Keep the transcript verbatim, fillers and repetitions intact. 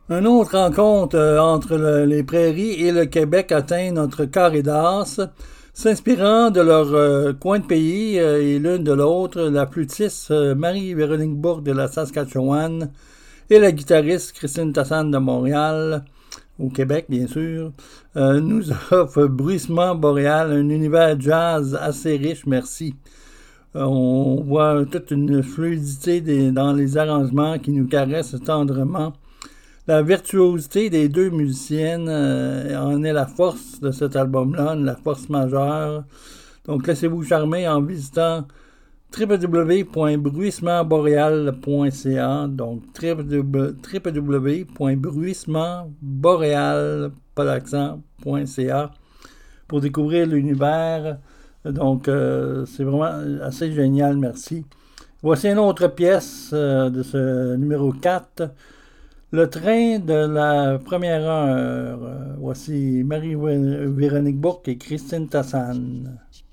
Une autre rencontre euh, entre le- les prairies et le Québec atteint notre carré d'as, s'inspirant de leur euh, coin de pays euh, et l'une de l'autre, la flûtiste euh, Marie-Véronique Bourque de la Saskatchewan et la guitariste Christine Tassan de Montréal, au Québec bien sûr, euh, nous offrent Bruissement Boréal, un univers jazz assez riche, merci. Euh, on voit toute une fluidité des- dans les arrangements qui nous caressent tendrement. La virtuosité des deux musiciennes euh, en est la force de cet album-là, la force majeure. Donc laissez-vous charmer en visitant w w w point bruissement boréal point c a, donc w w w point bruissement boréal point c a pour découvrir l'univers. Donc euh, c'est vraiment assez génial, merci. Voici une autre pièce euh, de ce numéro quatre. Le train de la première heure. Voici Marie-Véronique Bourque et Christine Tassan.